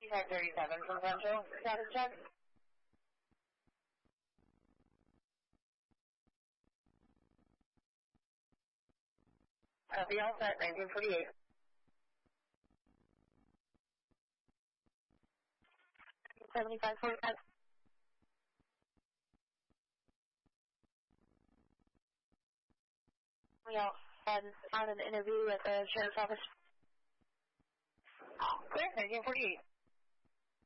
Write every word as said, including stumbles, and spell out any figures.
five thirty-seven from Central. Status check. I'll be all set, nineteen forty-eight. seventy-five forty-five. We all had on an interview at the sheriff's office. Clear, nineteen forty-eight.